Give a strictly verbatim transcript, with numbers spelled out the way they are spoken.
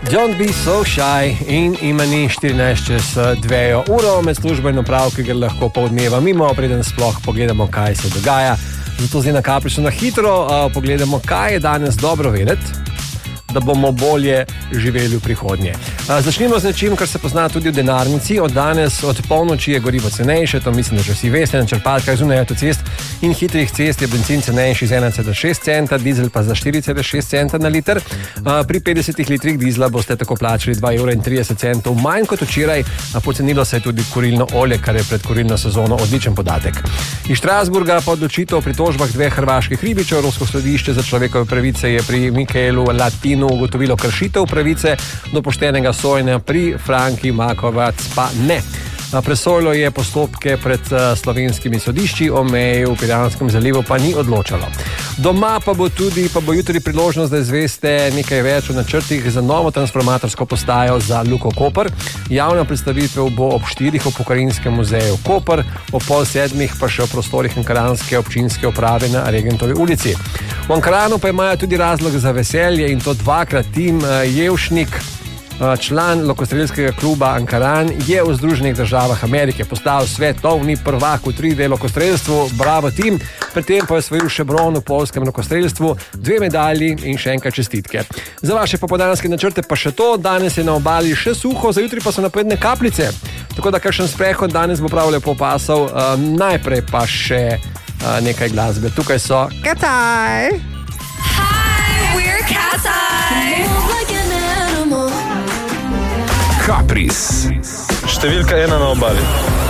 Don't be so shy in ima ni štirinajst čez dve uro med službo in opravki, ker lahko pol dneva mimo, preden sploh pogledamo, kaj se dogaja. Zato zdaj na kaprično na hitro uh, pogledamo, kaj je danes dobro vedeti, da bomo bolje živeli v prihodnje. Začnimo z nečim, kar se pozna tudi v denarnici. Od danes, od polnoči je gorivo cenejše, to mislim, da že vsi veste, na črpalkah zunaj avtocest in hitrih cest je bencin cenejši za ena celá šest centa, dizel pa za štiri celá šest centa na liter. Pri petdesetih litrih dizla boste tako plačali dva evra in trideset centov manj kot včeraj. Pocenilo se je tudi kurilno olje, kar je pred kurilno sezono odličen podatek. Iz Strasburga pa odločitev o pritožbah dveh hrvaških ribičev. Evropsko sodišče za človekove pravice je pri Mikaelu Latinu ugotovilo kršitev pravice do poštenega sojenja, pri Franki Makovac pa ne. Presojalo je postopke pred slovenskimi sodišči, o meji v Piranskem zalivu pa ni odločalo. Doma pa bo tudi, pa bo jutri priložnost, da izveste nekaj več o načrtih za novo transformatorsko postajo za Luko Koper. Javna predstavitev bo ob štirih v Pokrajinskem muzeju Koper, ob pol sedmih pa še v prostorih ankaranske občinske uprave na Regentovi ulici. V Ankaranu pa imajo tudi razlog za veselje in to dvakrat. Tim Jevšnik, član lokostrelskega kluba Ankaran, je v Združenih državah Amerike postal svetovni prvak v tri D lokostrelstvu. Bravo, Tim! Pri tem pa je osvojil še bron v poljskem lokostrelstvu, dve medalji in še enkrat čestitke. Za vaše popoldanske načrte pa še to, danes je na obali še suho, za jutri pa so napovedne kapljice. Tako da kakšen sprehod danes bo prav lepo pasal. Um, najprej pa še uh, nekaj glasbe. Tukaj so Kataj! Hi, we're Kataj! Kapris. Številka ena na obali.